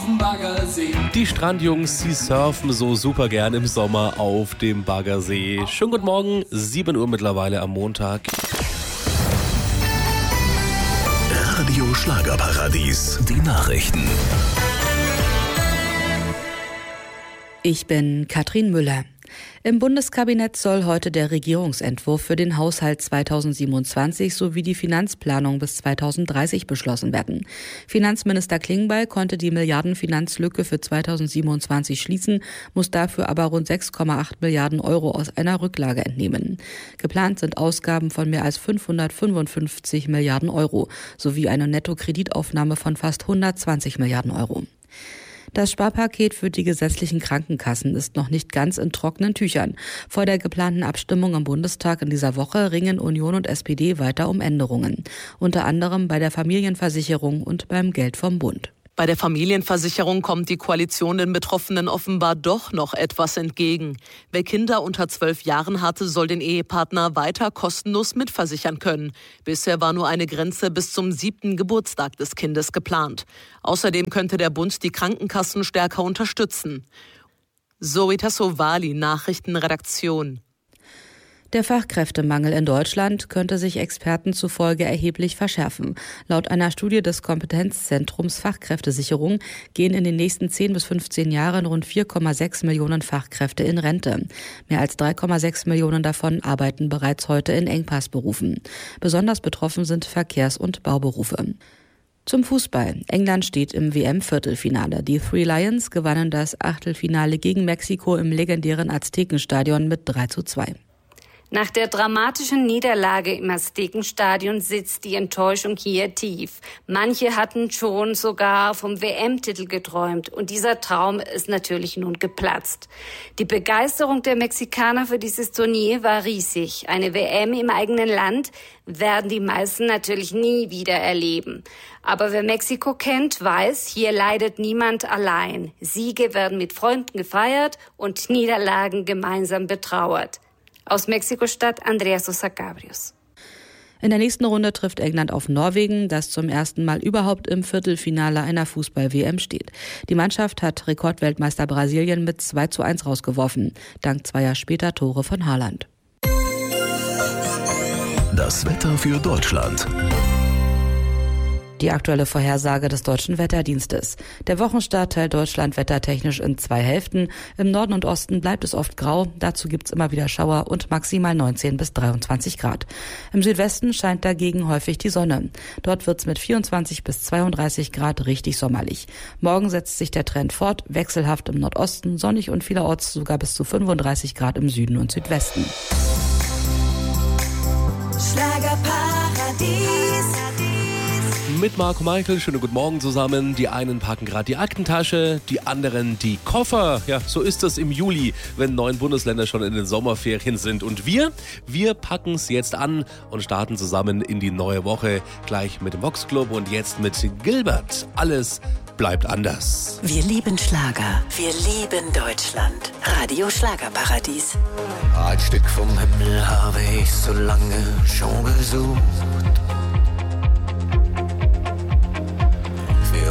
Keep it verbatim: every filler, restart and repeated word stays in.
auf dem Baggersee. Die Strandjungs, sie surfen so super gern im Sommer auf dem Baggersee. Schönen guten Morgen, sieben Uhr mittlerweile am Montag. Radio Schlagerparadies, die Nachrichten. Ich bin Katrin Müller. Im Bundeskabinett soll heute der Regierungsentwurf für den Haushalt zweitausendsiebenundzwanzig sowie die Finanzplanung bis zweitausenddreißig beschlossen werden. Finanzminister Klingbeil konnte die Milliardenfinanzlücke für zweitausendsiebenundzwanzig schließen, muss dafür aber rund sechs Komma acht Milliarden Euro aus einer Rücklage entnehmen. Geplant sind Ausgaben von mehr als fünfhundertfünfundfünfzig Milliarden Euro sowie eine Nettokreditaufnahme von fast hundertzwanzig Milliarden Euro. Das Sparpaket für die gesetzlichen Krankenkassen ist noch nicht ganz in trockenen Tüchern. Vor der geplanten Abstimmung im Bundestag in dieser Woche ringen Union und S P D weiter um Änderungen. Unter anderem bei der Familienversicherung und beim Geld vom Bund. Bei der Familienversicherung kommt die Koalition den Betroffenen offenbar doch noch etwas entgegen. Wer Kinder unter zwölf Jahren hatte, soll den Ehepartner weiter kostenlos mitversichern können. Bisher war nur eine Grenze bis zum siebten Geburtstag des Kindes geplant. Außerdem könnte der Bund die Krankenkassen stärker unterstützen. Zoe Tassovali, Nachrichtenredaktion. Der Fachkräftemangel in Deutschland könnte sich Experten zufolge erheblich verschärfen. Laut einer Studie des Kompetenzzentrums Fachkräftesicherung gehen in den nächsten zehn bis fünfzehn Jahren rund vier Komma sechs Millionen Fachkräfte in Rente. Mehr als drei Komma sechs Millionen davon arbeiten bereits heute in Engpassberufen. Besonders betroffen sind Verkehrs- und Bauberufe. Zum Fußball. England steht im W M-Viertelfinale. Die Three Lions gewannen das Achtelfinale gegen Mexiko im legendären Aztekenstadion mit drei zu zwei. Nach der dramatischen Niederlage im Aztekenstadion sitzt die Enttäuschung hier tief. Manche hatten schon sogar vom W M-Titel geträumt und dieser Traum ist natürlich nun geplatzt. Die Begeisterung der Mexikaner für dieses Turnier war riesig. Eine W M im eigenen Land werden die meisten natürlich nie wieder erleben. Aber wer Mexiko kennt, weiß, hier leidet niemand allein. Siege werden mit Freunden gefeiert und Niederlagen gemeinsam betrauert. Aus Mexiko-Stadt Andrea Sosa Cabrios. In der nächsten Runde trifft England auf Norwegen, das zum ersten Mal überhaupt im Viertelfinale einer Fußball-W M steht. Die Mannschaft hat Rekordweltmeister Brasilien mit zwei zu eins rausgeworfen, dank zweier später Tore von Haaland. Das Wetter für Deutschland. Die aktuelle Vorhersage des Deutschen Wetterdienstes. Der Wochenstart teilt Deutschland wettertechnisch in zwei Hälften. Im Norden und Osten bleibt es oft grau. Dazu gibt's immer wieder Schauer und maximal neunzehn bis dreiundzwanzig Grad. Im Südwesten scheint dagegen häufig die Sonne. Dort wird's mit vierundzwanzig bis zweiunddreißig Grad richtig sommerlich. Morgen setzt sich der Trend fort. Wechselhaft im Nordosten, sonnig und vielerorts sogar bis zu fünfunddreißig Grad im Süden und Südwesten. Schlagerparadies. Mit Marco Michael, schönen guten Morgen zusammen. Die einen packen gerade die Aktentasche, die anderen die Koffer. Ja, so ist es im Juli, wenn neun Bundesländer schon in den Sommerferien sind. Und wir, wir packen es jetzt an und starten zusammen in die neue Woche. Gleich mit dem Vox Club und jetzt mit Gilbert. Alles bleibt anders. Wir lieben Schlager. Wir lieben Deutschland. Radio Schlagerparadies. Ein Stück vom Himmel habe ich so lange schon gesucht.